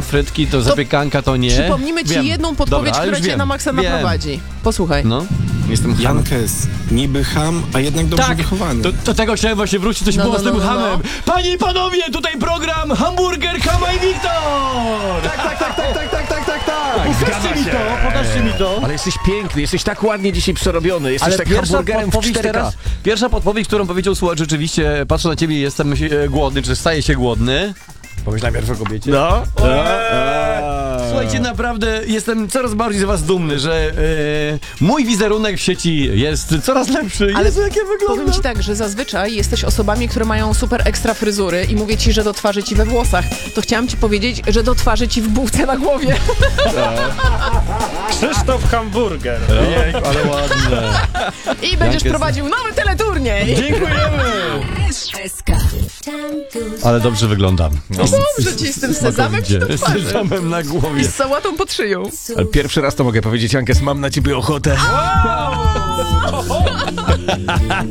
frytki, to zapiekanka, to nie. Przypomnimy ci jedną podpowiedź, która cię na maksa naprowadzi. Posłuchaj. No, jestem ham. Jankes, niby ham, a jednak dobrze wychowany. Do tego chciałem właśnie wrócić, coś było z tym hamem. Panie i panowie, tutaj program Hamburger, Kama i Wiktor! Pokażcie mi to. Ale jesteś piękny, jesteś tak ładnie dzisiaj przerobiony, jesteś tak hamburgerem w 4K. Pierwsza podpowiedź, którą powiedział słuchacz, rzeczywiście, patrzę na ciebie, jestem głodny, czy staję się głodny. Pomyślałem pierwsze kobiecie. No. Słuchajcie, naprawdę jestem coraz bardziej z was dumny, że mój wizerunek w sieci jest coraz lepszy. Ale Jezu, jak ja wyglądam. powiem ci tak, że zazwyczaj jesteś osobami, które mają super ekstra fryzury i mówię ci, że do twarzy ci we włosach. To chciałam ci powiedzieć, że do twarzy ci w bułce na głowie. Krzysztof Hamburger. Ale ładne. I będziesz prowadził nowy teleturniej. Dziękujemy. Ale dobrze wyglądam. Dobrze ci z tym sezamem ci do twarzy. Sezamem na głowie. I z sałatą pod szyją. Ale pierwszy raz to mogę powiedzieć, Jankes, mam na ciebie ochotę.